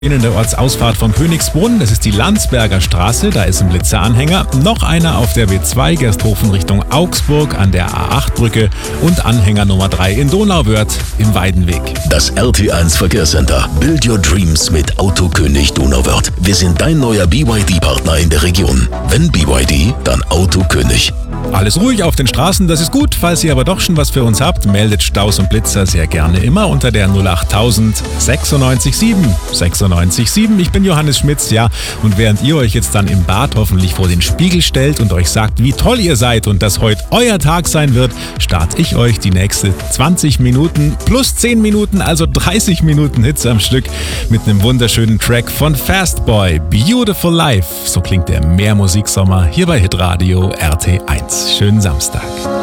In der Ortsausfahrt von Königsbrunn, das ist die Landsberger Straße, da ist ein Blitzeranhänger, noch einer auf der B2 Gersthofen Richtung Augsburg an der A8-Brücke und Anhänger Nummer 3 in Donauwörth im Weidenweg. Das RT1 Verkehrscenter. Build your dreams mit Autokönig Donauwörth. Wir sind dein neuer BYD-Partner in der Region. Wenn BYD, dann Autokönig. Alles ruhig auf den Straßen, das ist gut. Falls ihr aber doch schon was für uns habt, meldet Staus und Blitzer sehr gerne immer unter der 08000 967 967. Ich bin Johannes Schmitz, ja. Und während ihr euch jetzt dann im Bad hoffentlich vor den Spiegel stellt und euch sagt, wie toll ihr seid und dass heute euer Tag sein wird, starte ich euch die nächste 20 Minuten plus 10 Minuten, also 30 Minuten Hits am Stück mit einem wunderschönen Track von Fastboy, Beautiful Life. So klingt der Mehrmusiksommer hier bei Hitradio RT1. Schönen Samstag.